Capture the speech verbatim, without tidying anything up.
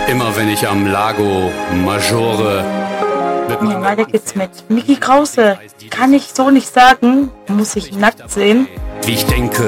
Immer wenn ich am Lago Maggiore mit Ja, weiter geht's mit Micky Krause. Kann ich so nicht sagen, muss ich nackt sehen. wie ich denke,